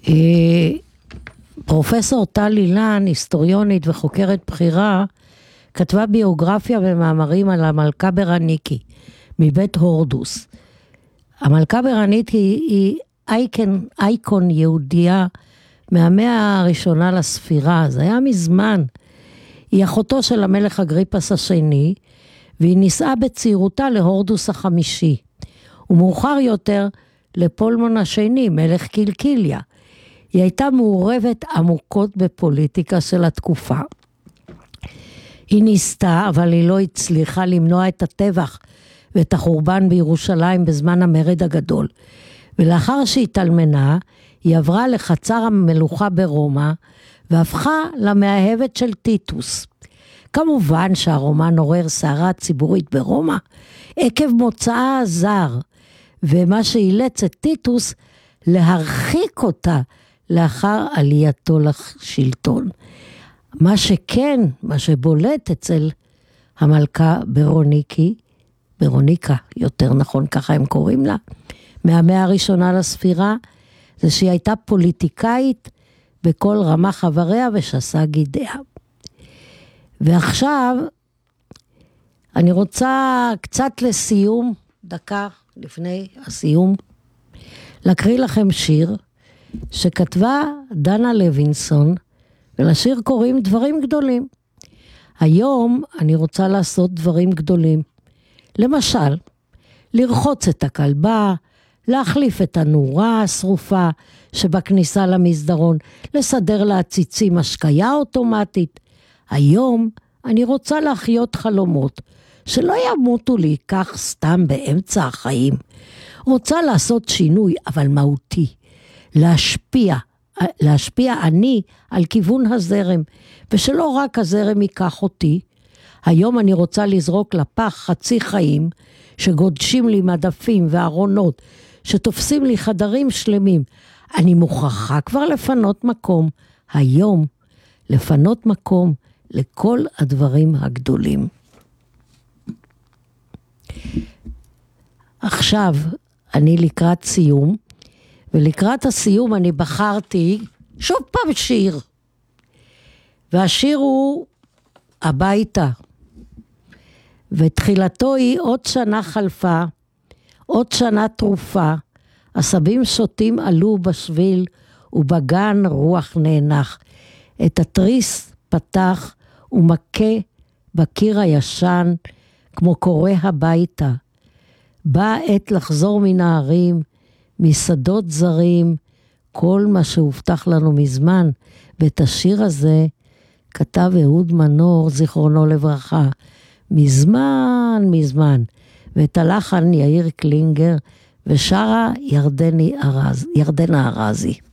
פרופסור טל אילן, היסטוריונית וחוקרת בחירה, כתבה ביוגרפיה ומאמרים על המלכה ברניקי, מבית הורדוס. המלכה ברניקי היא אייקון יהודייה מהמאה הראשונה לספירה, זה היה מזמן. היא אחותו של המלך אגריפס השני, והיא נישאה בצעירותה להורדוס החמישי, ומאוחר יותר לפולמון השני, מלך קילקיליה. היא הייתה מעורבת עמוקות בפוליטיקה של התקופה. היא ניסתה, אבל היא לא הצליחה למנוע את הטבח ואת החורבן בירושלים בזמן המרד הגדול. ולאחר שהתאלמנה, היא עברה לחצר המלוכה ברומא, והפכה למאהבת של טיטוס. כמובן שהרומן עורר סערה ציבורית ברומא, עקב מוצאה הזר, ומה שאילץ את טיטוס להרחיק אותה לאחר עלייתו לשלטון. מה שכן, מה שבולט אצל המלכה ברוניקה, יותר נכון ככה הם קוראים לה, מהמאה הראשונה לספירה, זה שהיא הייתה פוליטיקאית בכל רמה חבריה ושסה גידיה. ועכשיו אני רוצה קצת לסיום, דקה לפני הסיום, להקריא לכם שיר שכתבה דנה לוינסון, ולשיר קוראים דברים גדולים. היום אני רוצה לעשות דברים גדולים. למשל, לרחוץ את הכלבה, להחליף את הנורה השרופה שבכניסה למסדרון, לסדר לעציצים השקיה אוטומטית. היום אני רוצה להחיות חלומות, שלא ימותו לי כך סתם באמצע החיים. רוצה לעשות שינוי, אבל מהותי. להשפיע אני על כיוון הזרם, ושלא רק הזרם ייקח אותי. היום אני רוצה לזרוק לפח חצי חיים, שגודשים לי מדפים וארונות, שתופסים לי חדרים שלמים. אני מוכרחה כבר לפנות מקום, היום לפנות מקום לכל הדברים הגדולים. עכשיו אני לקראת סיום, ולקראת הסיום אני בחרתי שוב פעם שיר. והשיר הוא הביתה. ותחילתו היא עוד שנה חלפה, עוד שנה תרופה, עשבים שוטים עלו בשביל, ובגן רוח נאנח. את התריס פתח ומכה בקיר הישן, כמו קורא הביתה. בא עת לחזור מן הערים, משדות זרים, כל מה שהובטח לנו מזמן. ואת השיר הזה כתב אהוד מנור, זיכרונו לברכה, מזמן, ואת הלחן יאיר קלינגר, ושרה ירדנה ארזי.